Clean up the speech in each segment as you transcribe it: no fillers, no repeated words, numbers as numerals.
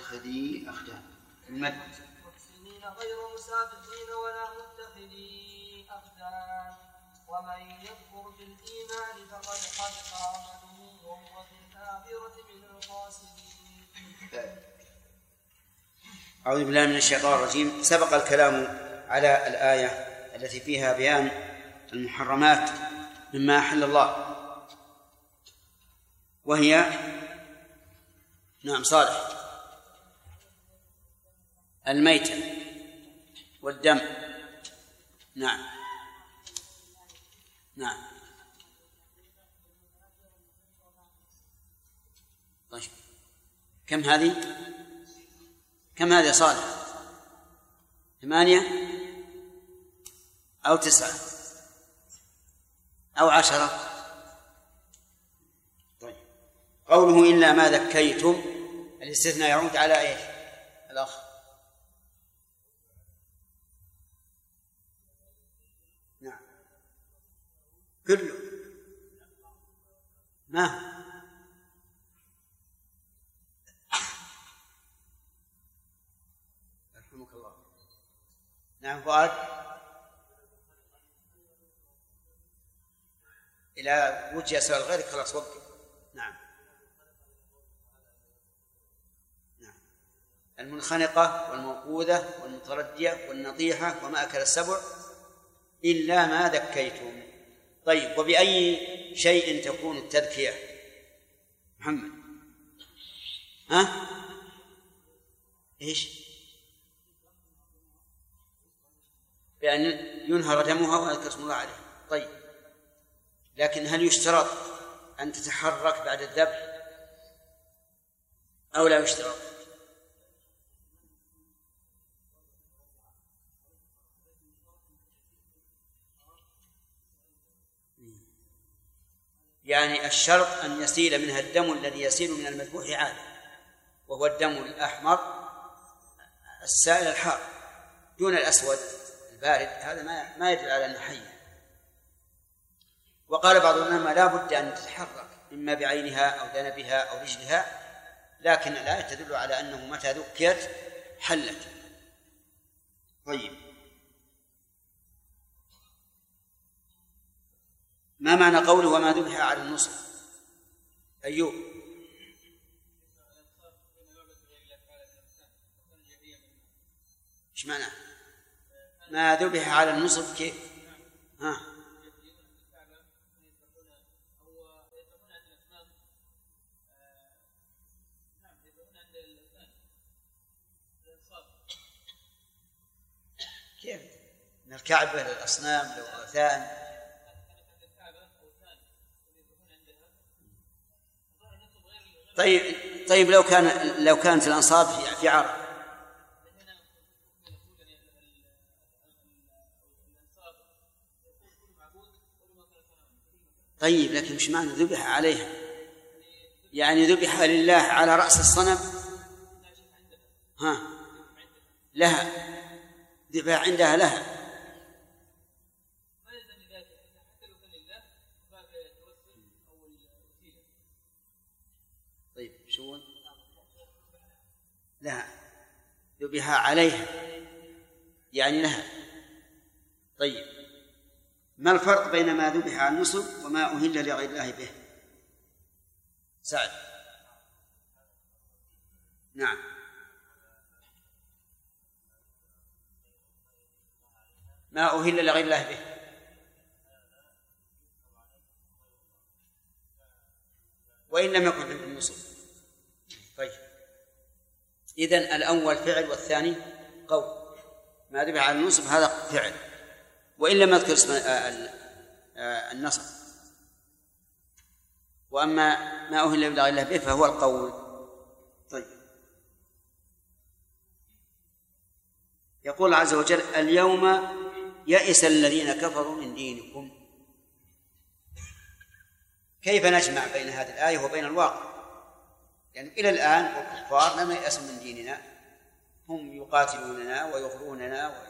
متخذي أخدان المد محسنين غير مسافحين ولا متخذي أخدان ومن يكفر بالإيمان فقد حبط عمله وهو في الآخرة من الخاسرين. أعوذ بالله من الشيطان الرجيم. سبق الكلام على الآية التي فيها بيان المحرمات مما أحل الله، وهي نعم صالح الميتة والدم. نعم نعم. طيب كم هذه صالح؟ 8 أو 9 أو 10؟ طيب قوله إلا ما ذكيتم، الاستثناء يعود على إيش الأخ؟ نعم كله. ما رحمك الله. نعم فؤاد. إلى وجه سؤال غيرك خلاص وقف. نعم نعم. المنخنقة والموقوذة والمتردية والنطيحة وما أكل السبع إلا ما ذكيتم. طيب وبأي شيء تكون التذكية محمد؟ إيش؟ بأن ينهر دمها ويذكر اسم الله عليه. طيب لكن هل يشترط أن تتحرك بعد الذبح أو لا يشترط؟ يعني الشرط أن يسيل منها الدم الذي يسيل من المذبوح عادة، وهو الدم الأحمر السائل الحار دون الأسود البارد، هذا ما يدل على أنه حي. وقال بعض العلماء لا بد أن تتحرك إما بعينها أو ذنبها أو رجلها، لكن الآية تدل على أنه متى ذكيت حلت. طيب ما معنى قوله وما ذبح على النصب؟ أيوب. إيش معنى ما ذبح على النصب؟ كيف؟ كيف؟ من الكعبة للأصنام للأوثان. طيب لو كانت الأنصاب في عرب، طيب لكن مش معنى ذبح عليها؟ يعني ذبح لله على رأس الصنم، لها ذبح عندها لها. طيب شو لها؟ ذبح عليها يعني لها. طيب ما الفرق بين ما ذبح على النصب وما أهل لغير الله به؟ سعد. نعم ما أهل لغير الله به. وإن لم يكن عند النصب. طيب إذن الأول فعل والثاني قول. ما ذبح على النصب هذا فعل، وإن لم يذكر اسم النصب. وأما ما أهل لغير الله به فهو القول. طيب يقول عز وجل اليوم يئس الذين كفروا من دينكم. كيف نجمع بين هذه الآية وبين الواقع؟ يعني إلى الآن الكفار لم ييأسوا من ديننا، هم يقاتلوننا ويغروننا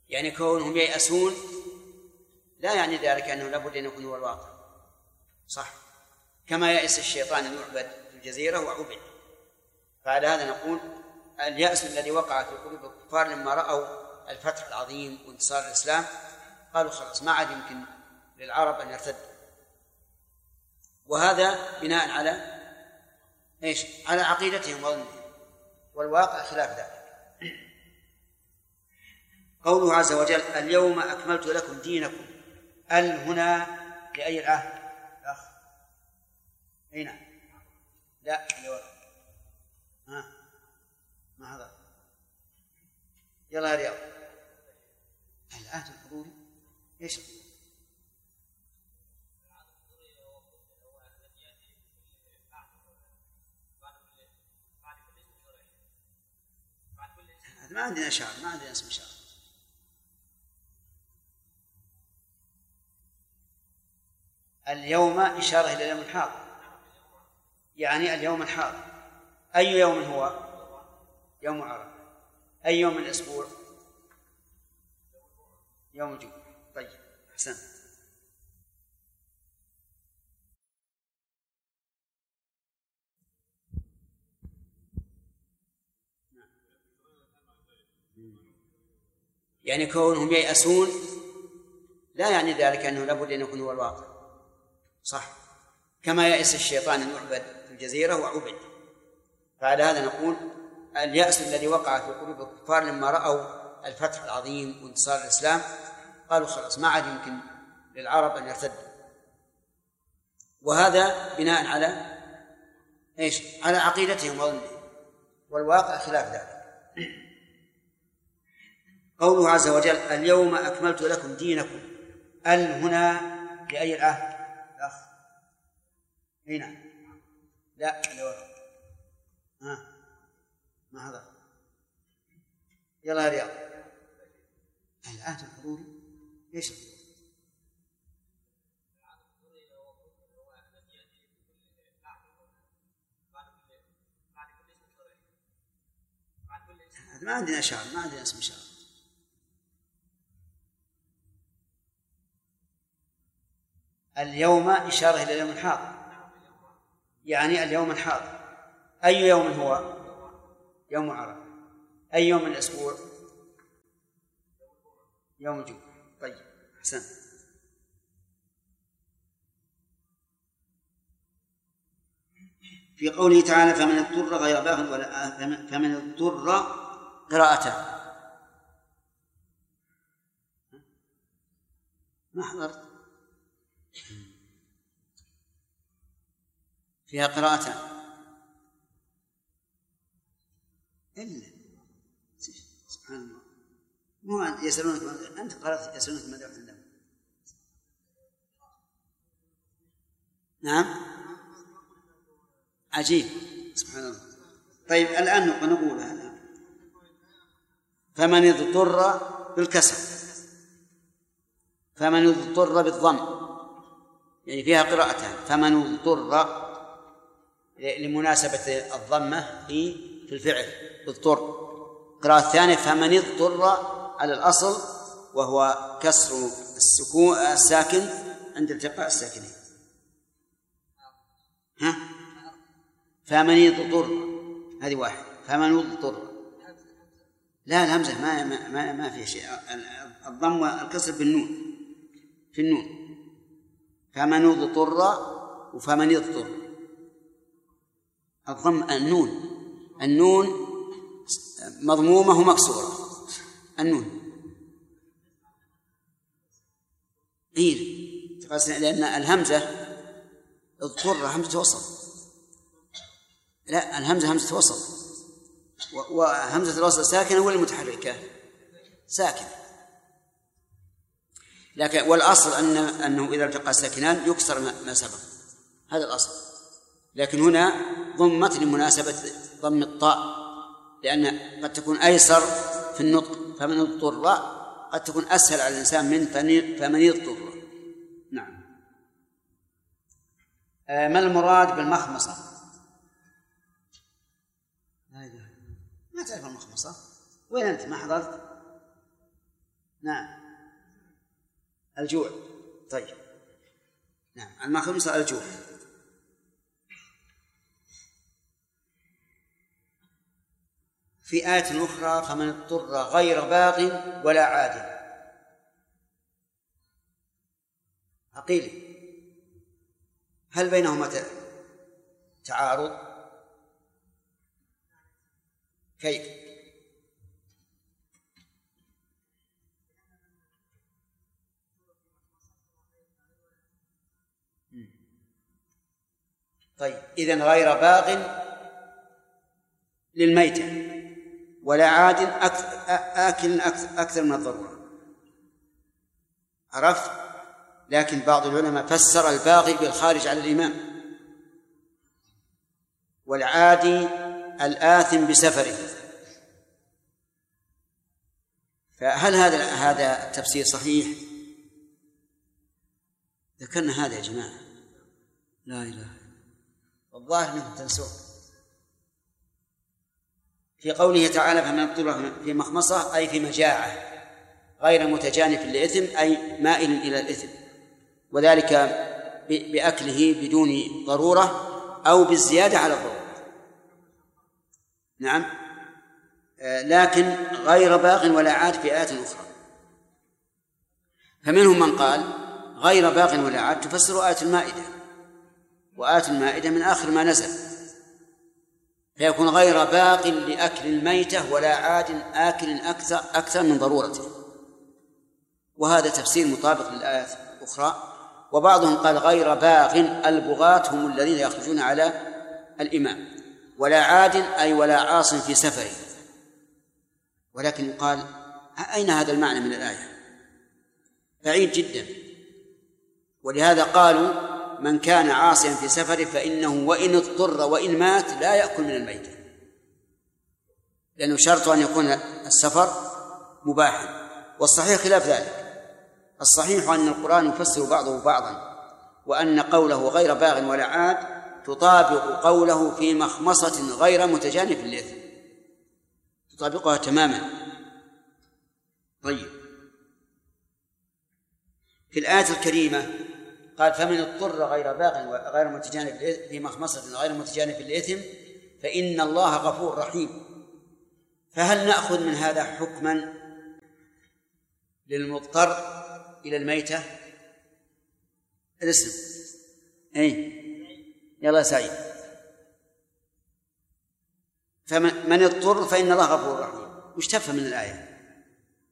يعني كونهم ييأسون لا يعني ذلك أنه لابد أن يكون هو الواقع، صح؟ كما يأس الشيطان أن يعبد في الجزيرة وعبد. فعلى هذا نقول اليأس الذي وقع في قلوب الكفار لما رأوا الفتح العظيم وانتصار الإسلام قالوا خلاص ما عاد يمكن للعرب أن يرتدوا، وهذا بناء على إيش؟ على عقيدتهم وظنهم، والواقع خلاف ذلك. قوله عز وجل اليوم أكملت لكم دينكم، هنا لأي العهد؟ الأخ هنا لا ما هذا يلا يا رياض العهد الحضوري ايش؟ ما عندنا شعر، ما عندنا اسم شعر. اليوم إشارة إلى اليوم الحاضر، يعني اليوم الحاضر. أي يوم هو؟ يوم عرفة. أي يوم من الأسبوع؟ يوم الجمعة. طيب أحسن. يعني كونهم ييأسون لا يعني ذلك أنه لابد أن يكون هو الواقع، صح؟ كما يأس الشيطان أن يعبد في الجزيرة وعبد. فعلى هذا نقول اليأس الذي وقع في قلوب الكفار لما رأوا الفتح العظيم وانتصار الإسلام قالوا خلاص ما عاد يمكن للعرب أن يرتدوا، وهذا بناء على إيش؟ على عقيدتهم وظنهم، والواقع خلاف ذلك. قوله عز وجل اليوم أكملت لكم دينكم، هنا لأي العهد؟ الأخ هنا لا ما هذا يلا يا رياض العهد الحضوري ايش؟ ما عندنا شعر، ما عندنا اسم شعر. اليوم إشارة إلى اليوم الحاضر، يعني اليوم الحاضر. أي يوم هو؟ يوم عرفة. أي يوم من الأسبوع؟ يوم الجمعة. طيب أحسن. في قوله تعالى فمن اضطر غير باغ ولا فمن اضطر قراءتان. ما حضرت فيها قراءتان إلا سبحان الله. مو يسألونك أنت قرأت يسألونك ماذا عندهم؟ نعم عجيب سبحان الله. طيب الآن نقول هذا فمن اضطر بالكسر، فمن اضطر بالضم، يعني فيها قراءتان. فمن اضطر لمناسبة الضمة في الفعل اضطر. القراءة الثانية فمن اضطر على الأصل وهو كسر السكون الساكن عند التقاء الساكنين. فمن اضطر هذه واحد. فمن اضطر لا الهمزة ما فيها شيء. الضم والكسر بالنون في النون. فمن اضطر وفمن اضطر. الضم النون مضمومة ومكسورة. النون لأن الهمزة اضطر همزة وصل. لا الهمزة همزة وصل، وهمزة الوصل ساكنة ولا متحركة؟ ساكنة. لكن والأصل أنه إذا التقى الساكنان يكسر ما سبق، هذا الأصل. لكن هنا ضمت لمناسبة ضم الطاء، لأن قد تكون أيسر في النطق. فمن اضطر قد تكون أسهل على الإنسان من فمن يضطر. نعم. ما المراد بالمخمصة؟ ما تعرف المخمصة؟ وين أنت ما حضرت؟ نعم الجوع. طيب نعم المعنى الخامس الجوع. في آية أخرى فمن اضطر غير باغ ولا عاد. عقيل هل بينهما تعارض؟ كيف؟ طيب إذن غير باغ للميتة ولا عاد آكل أكثر من الضرورة. عرفت؟ لكن بعض العلماء فسر الباغي بالخارج على الإمام، والعادي الآثم بسفره. فهل هذا التفسير صحيح؟ ذكرنا هذا يا جماعة، لا إله إلا الله، والله أنكم تنسون. في قوله تعالى فمن اضطر في مخمصة أي في مجاعة غير متجانف للإثم أي مائل إلى الإثم، وذلك بأكله بدون ضرورة أو بالزيادة على الضرورة. نعم لكن غير باغ ولا عاد في آيات أخرى. فمنهم من قال غير باغ ولا عاد تفسر آية المائدة، وآية المائدة من آخر ما نزل، فيكون غير باق لأكل الميتة ولا عاد آكل أكثر من ضرورته. وهذا تفسير مطابق للآيات الأخرى. وبعضهم قال غير باغ البغاة هم الذين يخرجون على الإمام، ولا عاد أي ولا عاص في سفره. ولكن يقال أين هذا المعنى من الآية؟ بعيد جدا. ولهذا قالوا من كان عاصيا في سفره فإنه وإن اضطر وإن مات لا يأكل من الميتة، لأنه شرط أن يكون السفر مباحا، والصحيح خلاف ذلك. الصحيح أن القرآن يفسر بعضه بعضا، وأن قوله غير باغ ولا عاد تطابق قوله في مخمصة غير متجانف للإثم، تطابقها تماما. طيب في الآية الكريمة قال فمن اضطر غير باغ غير متجانف في مخمصة غير متجانف للإثم فإن الله غفور رحيم. فهل نأخذ من هذا حكما للمضطر إلى الميتة؟ الاسم أي يلا سعيد. فمن اضطر فإن الله غفور رحيم، وش تفهم من الآية؟